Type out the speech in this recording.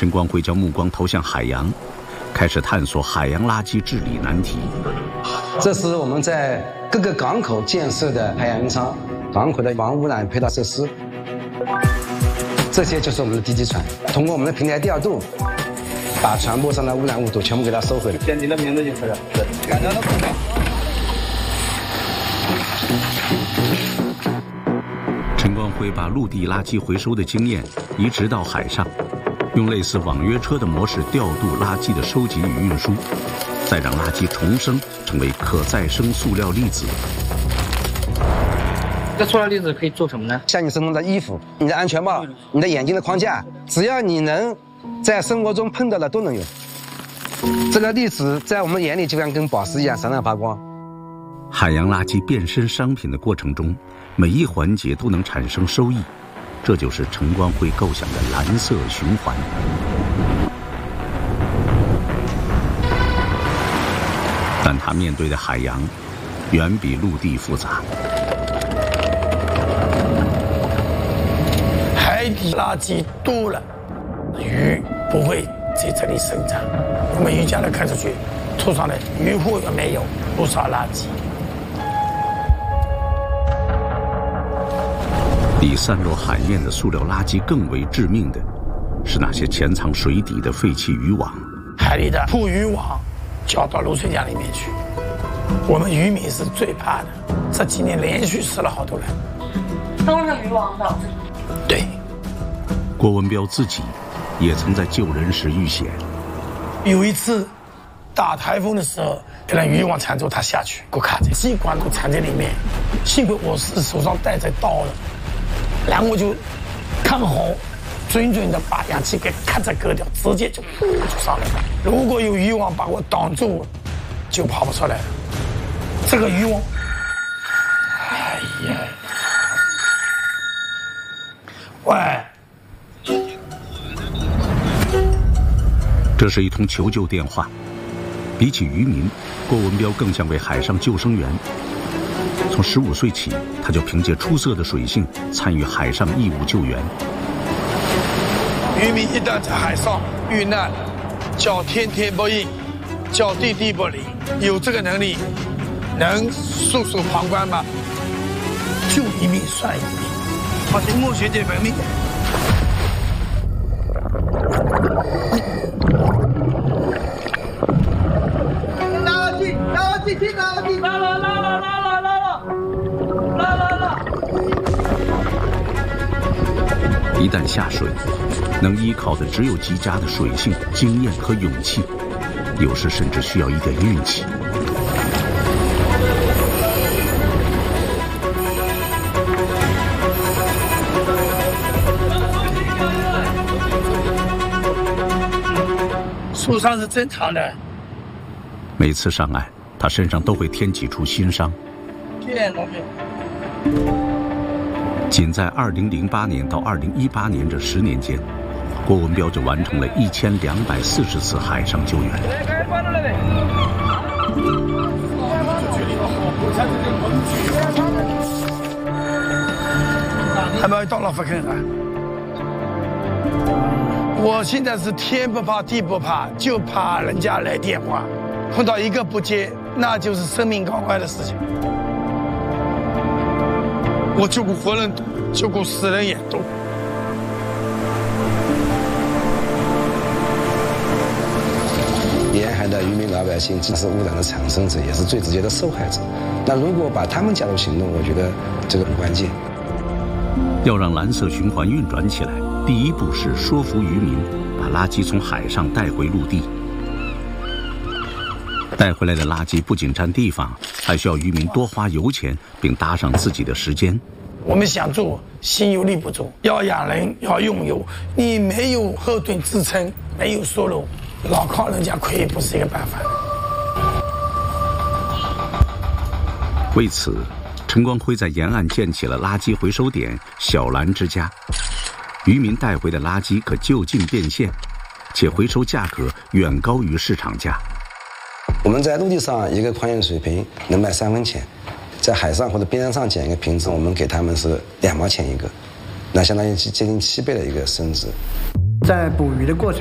陈光辉将目光投向海洋，开始探索海洋垃圾治理难题。 这是我们在各个港口建设的海洋营舱，港口的防污染配套设施。这些就是我们的滴滴船，通过我们的平台调度，把船舶上的污染物都全部给它收回来。 写你的名字就可以了。感觉到不错。 陈光辉把陆地垃圾回收的经验移植到海上，用类似网约车的模式调度垃圾的收集与运输，再让垃圾重生成为可再生塑料粒子。 这塑料粒子可以做什么呢？ 像你身上的衣服、你的安全帽、你的眼镜的框架，只要你能在生活中碰到的都能用。这个粒子在我们眼里就像跟宝石一样闪闪发光。 海洋垃圾变身商品的过程中，每一环节都能产生收益，这就是陈光辉构想的蓝色循环。但他面对的海洋远比陆地复杂。 海底垃圾多了，鱼不会在这里生长。我们鱼家的看出去，土上的渔获也没有不少垃圾。 比散落海面的塑料垃圾更为致命的，是那些潜藏水底的废弃渔网。 海里的捕鱼网搅到泸水江里面去，我们渔民是最怕的。这几年连续死了好多人， 都是渔网导致。 对。 郭文彪自己也曾在救人时遇险。 有一次大台风的时候，被那渔网缠住，他下去给我卡在气管都缠在里面，幸亏我是手上带着刀的，然后我就看好准的把氧气给咔嚓割掉，直接就上来了。如果有渔网把我挡住，就跑不出来了。这个渔网，哎呀，喂。 这是一通求救电话。比起渔民，郭文彪更像位海上救生员。从15岁起，他就凭借出色的水性参与海上义务救援。 渔民一旦在海上遇难，叫天天不应，叫地地不灵，有这个能力，能袖手旁观吗？救一命算一命。好，请莫学姐本命。 一旦下水，能依靠的只有极佳的水性、经验和勇气，有时甚至需要一点运气。 受伤是正常的。 每次上岸，他身上都会添几处新伤。仅在2008年到2018年这10年间，郭文彪就完成了1240次海上救援。 还没到了福坑啊！我现在是天不怕地不怕，就怕人家来电话，碰到一个不接，那就是生命高危的事情。我救过活人多，救过死人也多。 沿海的渔民老百姓既是污染的产生者，也是最直接的受害者。那如果把他们加入行动，我觉得这个很关键。 要让蓝色循环运转起来，第一步是说服渔民把垃圾从海上带回陆地。带回来的垃圾不仅占地方，还需要渔民多花油钱，并搭上自己的时间。 我们想做，心有力不足，要养人，要用油，你没有后盾支撑，没有收入，老靠人家亏不是一个办法。 为此，陈光辉在沿岸建起了垃圾回收点小蓝之家，渔民带回的垃圾可就近变现，且回收价格远高于市场价。 我们在陆地上一个矿泉水瓶能卖3分钱，在海上或者边山上捡一个瓶子，我们给他们是2毛钱一个，那相当于接近7倍的一个升值。 在捕鱼的过程